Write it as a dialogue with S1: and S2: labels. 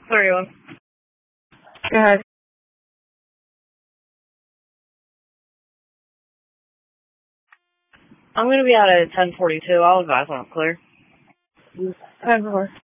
S1: 31.
S2: Go ahead.
S1: I'm going to be out at 10:42. I'll advise when I'm clear.
S2: 10-4.